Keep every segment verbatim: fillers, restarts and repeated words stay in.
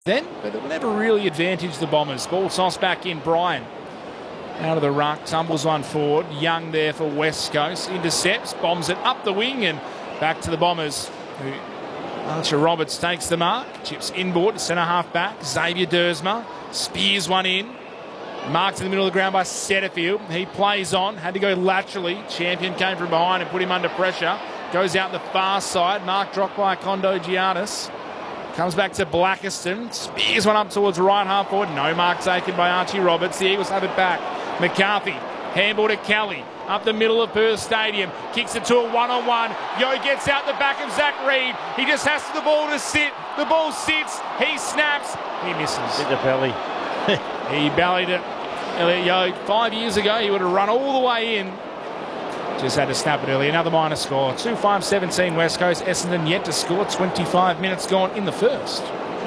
then, but it will never really advantage the Bombers. Ball tossed back in. Bryan out of the ruck, tumbles one forward. Young there for West Coast. Intercepts, bombs it up the wing and back to the Bombers. Who, Archer Roberts takes the mark. Chips inboard, centre half back. Xavier Dersma spears one in. Marked in the middle of the ground by Setterfield. He plays on, had to go laterally. Champion came from behind and put him under pressure. Goes out the far side. Mark dropped by Kondogiannis. Comes back to Blackiston. Spears one up towards right half forward. No mark taken by Archie Roberts. The Eagles have it back. McCarthy. Handball to Kelly. Up the middle of Perth Stadium. Kicks it to a one-on-one. Yo gets out the back of Zach Reid. He just has the ball to sit. The ball sits. He snaps. He misses. Hit the belly. He bellied it. Elliot Yo, five years ago, he would have run all the way in. Just had to snap it early. Another minor score. two five seventeen West Coast. Essendon yet to score. twenty-five minutes gone in the first.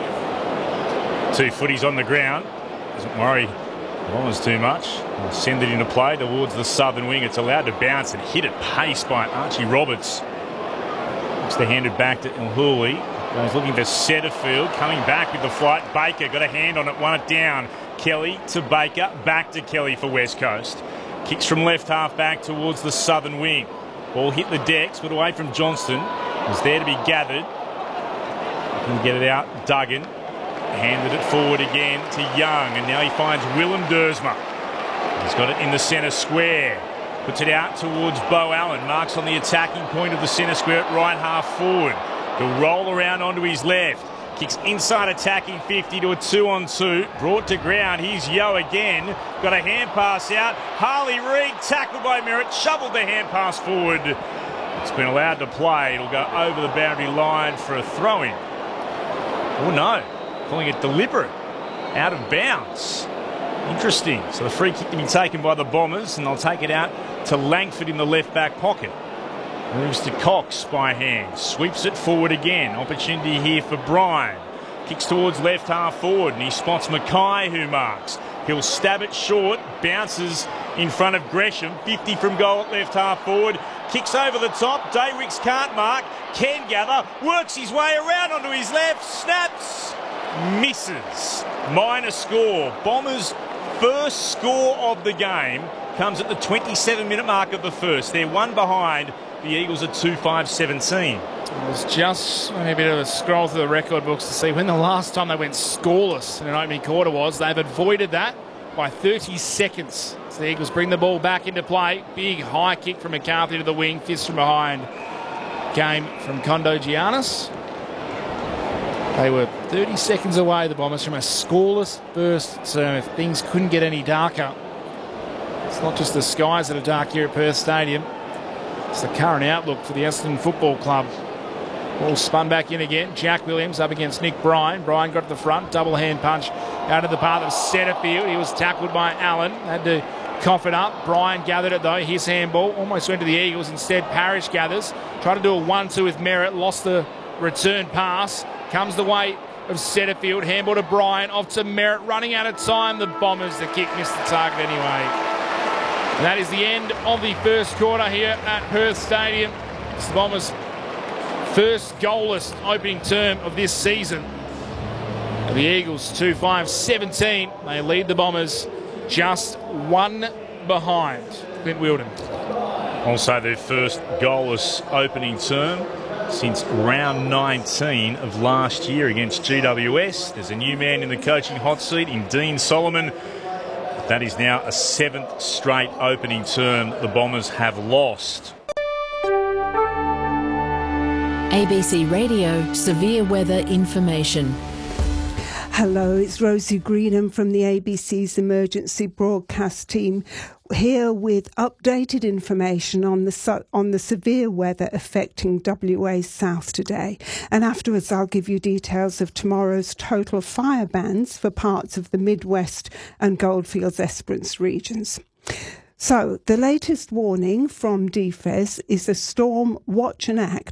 Two footies on the ground. Doesn't worry the Bombers too much. They'll send it into play towards the southern wing. It's allowed to bounce and hit at pace by Archie Roberts. Looks to hand it back to Ilhuli. He's looking for Setterfield. Coming back with the flight. Baker got a hand on it. Won it down. Kelly to Baker. Back to Kelly for West Coast. Kicks from left half back towards the southern wing. Ball hit the decks, but away from Johnston. Was there to be gathered. Can get it out. Duggan handed it forward again to Young, and now he finds Willem Dersma. He's got it in the centre square. Puts it out towards Bo Allen. Marks on the attacking point of the centre square at right half forward. He'll roll around onto his left. Kicks inside attacking fifty to a two on two. Brought to ground. Here's Yo again. Got a hand pass out. Harley Reid tackled by Merritt. Shoveled the hand pass forward. It's been allowed to play. It'll go over the boundary line for a throw-in. Oh no. Calling it deliberate. Out of bounds. Interesting. So the free kick to be taken by the Bombers, and they'll take it out to Langford in the left back pocket. Moves to Cox by hand. Sweeps it forward again. Opportunity here for Bryan. Kicks towards left half forward, and he spots Mackay, who marks. He'll stab it short. Bounces in front of Gresham. fifty from goal at left half forward. Kicks over the top. Daywicks can't mark. Can gather. Works his way around onto his left. Snaps. Misses. Minor score. Bombers' first score of the game comes at the twenty-seven minute mark of the first. They're one behind. The Eagles are two five seventeen. It was just a bit of a scroll through the record books to see when the last time they went scoreless in an opening quarter was. They've avoided that by thirty seconds. So the Eagles bring the ball back into play. Big high kick from McCarthy to the wing. Fist from behind. Game from Kondogiannis. They were thirty seconds away, the Bombers, from a scoreless first term. If things couldn't get any darker. It's not just the skies that are dark here at Perth Stadium. It's the current outlook for the Essendon Football Club. Ball spun back in again. Jack Williams up against Nick Bryan. Bryan got to the front. Double hand punch out of the path of Setterfield. He was tackled by Allen. Had to cough it up. Bryan gathered it though. His handball almost went to the Eagles. Instead, Parrish gathers. Tried to do a one two with Merritt. Lost the return pass. Comes the way of Setterfield. Handball to Bryan. Off to Merritt. Running out of time. The Bombers, the kick missed the target anyway. And that is the end of the first quarter here at Perth Stadium. It's the Bombers' first goalless opening term of this season. The Eagles two five seventeen. They lead the Bombers just one behind. Clint Wilden. Also their first goalless opening term since round nineteen of last year against G W S. There's a new man in the coaching hot seat in Dean Solomon. That is now a seventh straight opening term the Bombers have lost. A B C Radio Severe Weather Information. Hello, it's Rosie Greenham from the A B C's emergency broadcast team, here with updated information on the su- on the severe weather affecting W A South today. And afterwards I'll give you details of tomorrow's total fire bans for parts of the Midwest and Goldfields Esperance regions. So, the latest warning from D F E S is a storm watch and act